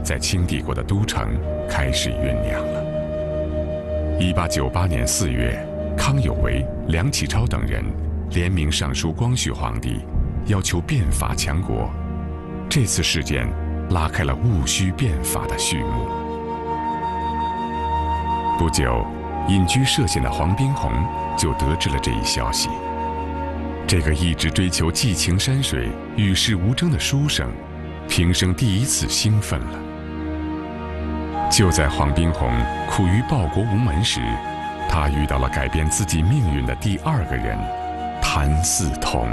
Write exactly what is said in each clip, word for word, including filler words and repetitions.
在清帝国的都城开始酝酿了。一八九八年四月，康有为、梁启超等人联名上书光绪皇帝，要求变法强国。这次事件拉开了戊戌变法的序幕。不久，隐居歙县的黄宾虹就得知了这一消息。这个一直追求寄情山水、与世无争的书生，平生第一次兴奋了。就在黄宾虹苦于报国无门时，他遇到了改变自己命运的第二个人——谭嗣同。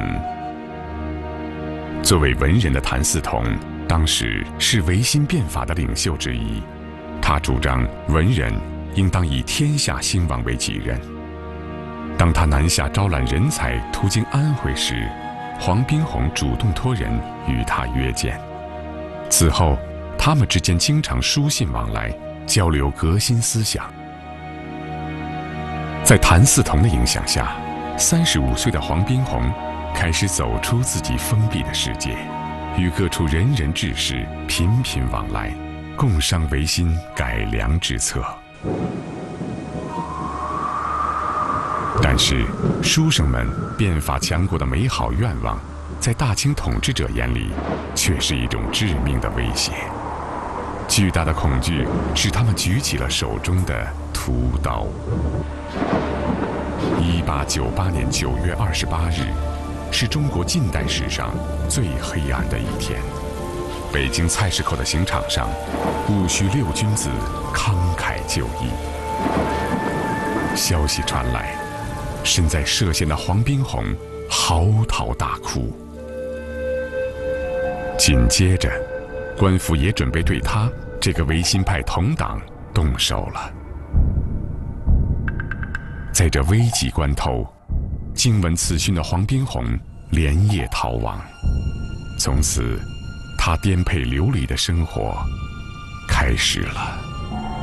作为文人的谭嗣同，当时是维新变法的领袖之一。他主张文人应当以天下兴亡为己任。当他南下招揽人才，途经安徽时，黄宾虹主动托人与他约见。此后，他们之间经常书信往来，交流革新思想。在谭嗣同的影响下，三十五岁的黄宾虹开始走出自己封闭的世界，与各处仁人志士频频往来，共商维新改良之策。但是，书生们变法强国的美好愿望，在大清统治者眼里，却是一种致命的威胁。巨大的恐惧使他们举起了手中的屠刀。一八九八年九月二十八日，是中国近代史上最黑暗的一天。北京菜市口的刑场上，戊戌六君子慷慨就义。消息传来，身在歙县的黄宾虹嚎啕大哭。紧接着，官府也准备对他这个维新派同党动手了。在这危急关头，惊闻此讯的黄宾虹连夜逃亡。从此，他颠沛流离的生活开始了。